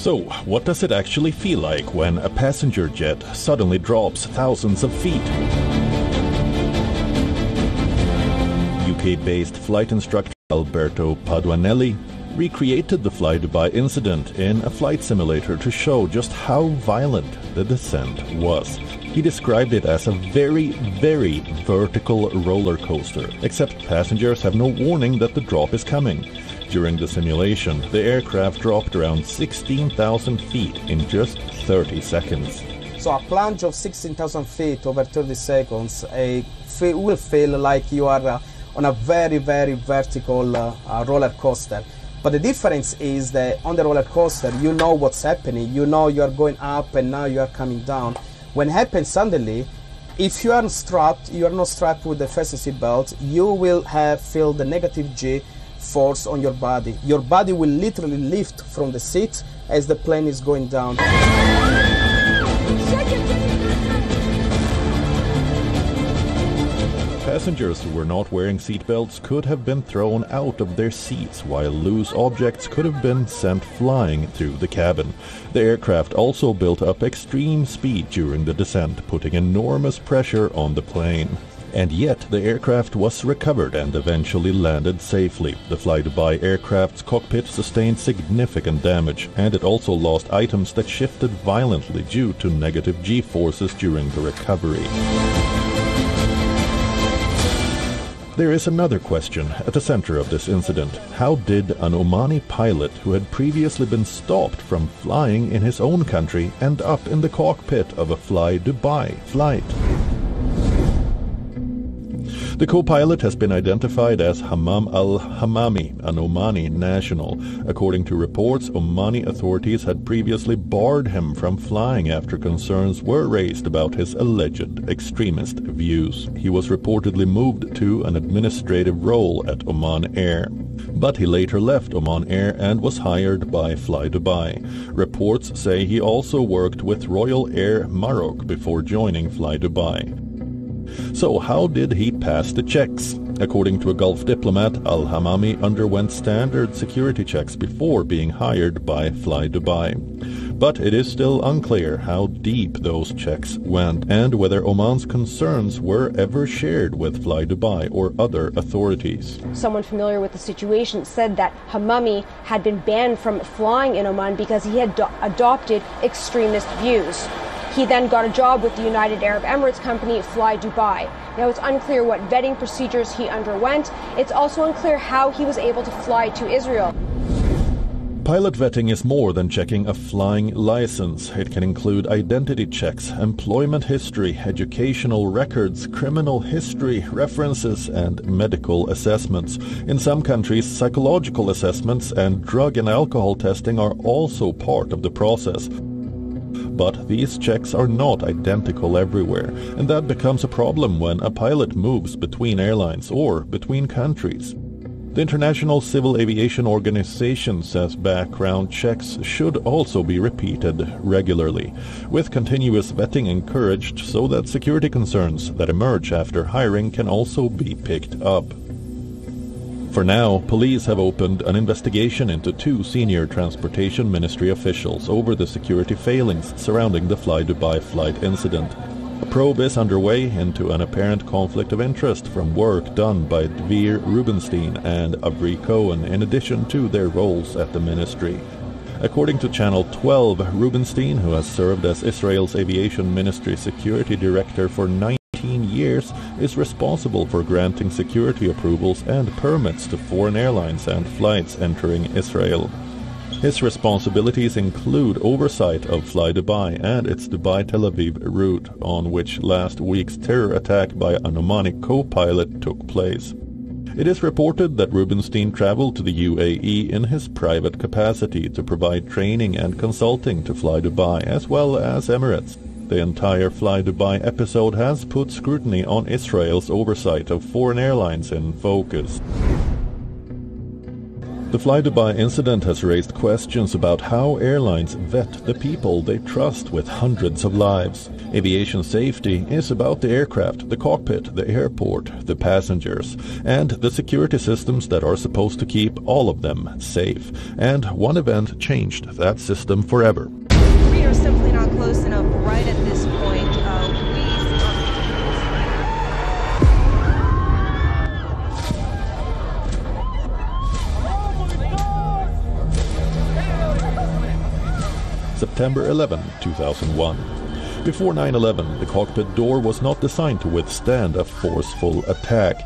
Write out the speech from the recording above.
So, what does it actually feel like when a passenger jet suddenly drops thousands of feet? UK-based flight instructor Alberto Paduanelli recreated the Fly-Dubai incident in a flight simulator to show just how violent the descent was. He described it as a very, very vertical roller coaster, except passengers have no warning that the drop is coming. During the simulation, the aircraft dropped around 16,000 feet in just 30 seconds. So a plunge of 16,000 feet over 30 seconds will feel like you are on a very, very vertical roller coaster. But the difference is that on the roller coaster, you know what's happening. You know you are going up and now you are coming down. When it happens suddenly, if you are not strapped with the fasten seat belt, you will feel the negative G force on your body. Your body will literally lift from the seat as the plane is going down. Passengers who were not wearing seatbelts could have been thrown out of their seats, while loose objects could have been sent flying through the cabin. The aircraft also built up extreme speed during the descent, putting enormous pressure on the plane. And yet the aircraft was recovered and eventually landed safely. The Fly-Dubai aircraft's cockpit sustained significant damage, and it also lost items that shifted violently due to negative G-forces during the recovery. There is another question at the center of this incident. How did an Omani pilot who had previously been stopped from flying in his own country end up in the cockpit of a Fly-Dubai flight? The co-pilot has been identified as Hammam al-Hammami, an Omani national. According to reports, Omani authorities had previously barred him from flying after concerns were raised about his alleged extremist views. He was reportedly moved to an administrative role at Oman Air. But he later left Oman Air and was hired by Fly-Dubai. Reports say he also worked with Royal Air Maroc before joining Fly-Dubai. So how did he pass the checks? According to a Gulf diplomat, al-Hammami underwent standard security checks before being hired by Fly-Dubai. But it is still unclear how deep those checks went and whether Oman's concerns were ever shared with Fly-Dubai or other authorities. Someone familiar with the situation said that Hammami had been banned from flying in Oman because he had adopted extremist views. He then got a job with the United Arab Emirates company Fly-Dubai. Now it's unclear what vetting procedures he underwent. It's also unclear how he was able to fly to Israel. Pilot vetting is more than checking a flying license. It can include identity checks, employment history, educational records, criminal history, references, and medical assessments. In some countries, psychological assessments and drug and alcohol testing are also part of the process. But these checks are not identical everywhere, and that becomes a problem when a pilot moves between airlines or between countries. The International Civil Aviation Organization says background checks should also be repeated regularly, with continuous vetting encouraged so that security concerns that emerge after hiring can also be picked up. For now, police have opened an investigation into 2 senior Transportation Ministry officials over the security failings surrounding the Fly-Dubai flight incident. A probe is underway into an apparent conflict of interest from work done by Dvir Rubenstein and Avri Cohen in addition to their roles at the ministry. According to Channel 12, Rubenstein, who has served as Israel's Aviation Ministry Security Director for 19 years, is responsible for granting security approvals and permits to foreign airlines and flights entering Israel. His responsibilities include oversight of Fly-Dubai and its Dubai-Tel Aviv route, on which last week's terror attack by an Omani co-pilot took place. It is reported that Rubenstein traveled to the UAE in his private capacity to provide training and consulting to Fly-Dubai as well as Emirates. The entire Fly-Dubai episode has put scrutiny on Israel's oversight of foreign airlines in focus. The Fly Dubai incident has raised questions about how airlines vet the people they trust with hundreds of lives. Aviation safety is about the aircraft, the cockpit, the airport, the passengers, and the security systems that are supposed to keep all of them safe. And one event changed that system forever. We are simply not close enough right at this point. September 11, 2001. Before 9/11, the cockpit door was not designed to withstand a forceful attack.